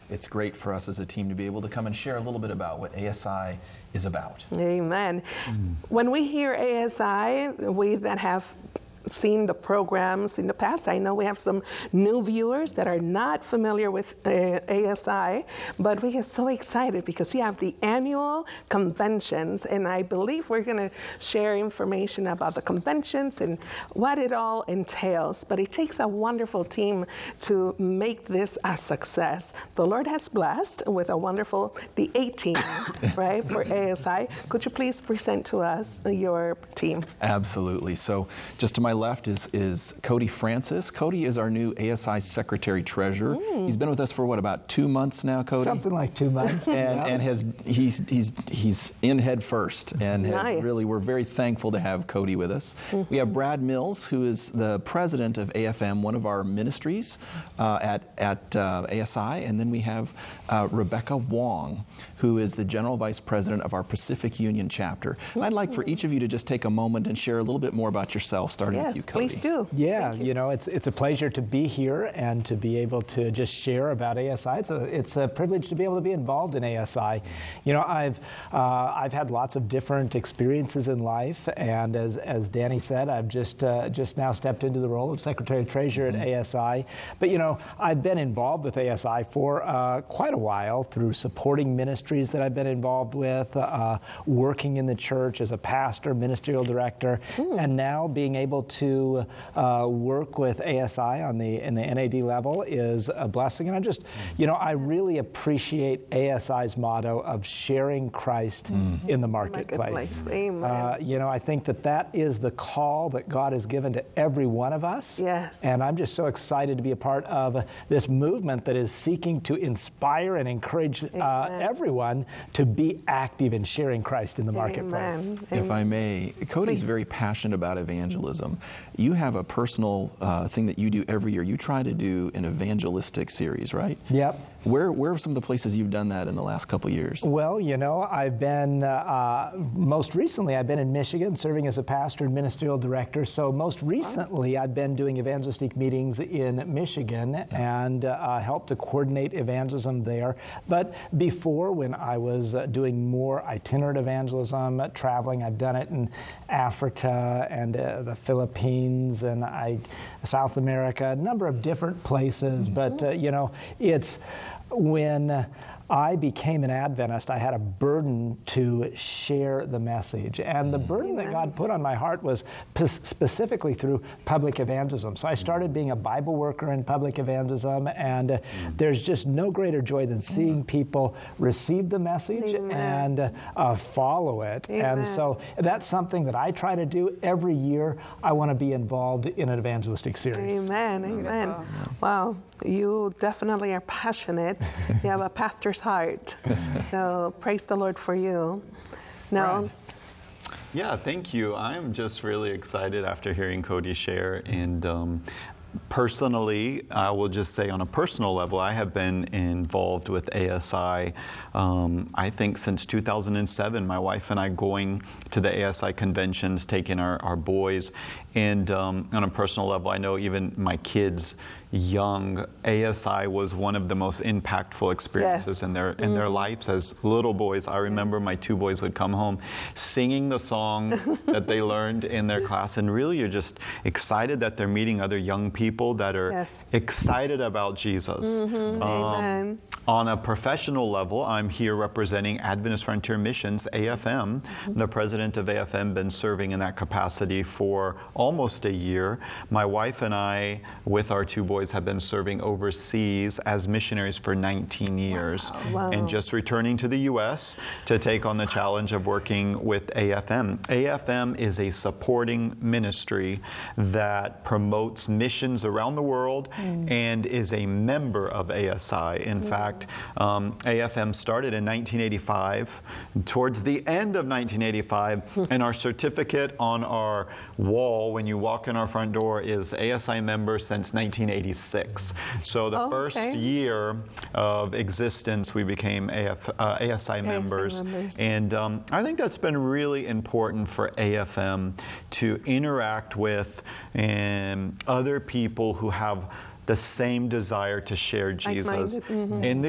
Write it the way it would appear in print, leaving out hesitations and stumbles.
it's great for us as a team to be able to come and share a little bit about what ASI is about. Amen. When we hear ASI, we that have seen the programs in the past, I know we have some new viewers that are not familiar with ASI, but we are so excited because you have the annual conventions, and I believe we're going to share information about the conventions and what it all entails. But it takes a wonderful team to make this a success. The Lord has blessed with a wonderful, the A team, right, for ASI. Could you please present to us your team? Absolutely. So just to my left is Cody Francis. Cody is our new ASI Secretary Treasurer. He's been with us for what, about 2 months now, Cody? Something like 2 months. And he's in head first, and Nice. we're very thankful to have Cody with us. We have Brad Mills, who is the president of AFM, one of our ministries at ASI, and then we have Rebecca Wong, who is the general vice president of our Pacific Union chapter. And I'd like for each of you to just take a moment and share a little bit more about yourself, starting with you, Cody. Please do. Yeah, you know, it's a pleasure to be here and to be able to just share about ASI. It's a privilege to be able to be involved in ASI. You know, I've had lots of different experiences in life, and as Danny said, I've just now stepped into the role of Secretary Treasurer at ASI. But you know, I've been involved with ASI for quite a while through supporting ministries that I've been involved with, working in the church as a pastor, ministerial director, and now being able to work with ASI in the NAD level is a blessing. And I really appreciate ASI's motto of sharing Christ in the marketplace. Amen. You know, I think that is the call that God has given to every one of us. Yes. And I'm just so excited to be a part of this movement that is seeking to inspire and encourage everyone to be active in sharing Christ in the marketplace. Amen. If I may, Cody's very passionate about evangelism. You have a personal thing that you do every year. You try to do an evangelistic series, right? Yep. Where are some of the places you've done that in the last couple of years? Well, you know, I've been, most recently, I've been in Michigan serving as a pastor and ministerial director. So most recently, I've been doing evangelistic meetings in Michigan and helped to coordinate evangelism there. But before, when I was doing more itinerant evangelism, traveling, I've done it in Africa and the Philippines and South America, a number of different places. But, you know, it's when I became an Adventist, I had a burden to share the message. And the burden that God put on my heart was specifically through public evangelism. So I started being a Bible worker in public evangelism, and there's just no greater joy than seeing people receive the message and follow it. And so that's something that I try to do every year. I want to be involved in an evangelistic series. Amen. Amen. Wow. You definitely are passionate. You have a pastor's heart. So praise the Lord for you. Now, Brad. Yeah, thank you. I'm just really excited after hearing Cody share. And personally, I will just say on a personal level, I have been involved with ASI, I think since 2007, my wife and I going to the ASI conventions, taking our boys. And on a personal level, I know even my kids, young, ASI was one of the most impactful experiences in their lives as little boys. I remember my two boys would come home singing the songs that they learned in their class, and really you're just excited that they're meeting other young people that are excited about Jesus. Amen. On a professional level, I'm here representing Adventist Frontier Missions, AFM. I'm the president of AFM, been serving in that capacity for almost a year. My wife and I, with our two boys, have been serving overseas as missionaries for 19 years. Wow. And just returning to the U.S. to take on the challenge of working with AFM. AFM is a supporting ministry that promotes missions around the world and is a member of ASI. In fact, AFM started in 1985. Towards the end of 1985, and our certificate on our wall when you walk in our front door is ASI member since 1986. So the first year of existence, we became ASI members. And I think that's been really important for AFM to interact with other people who have the same desire to share Jesus in the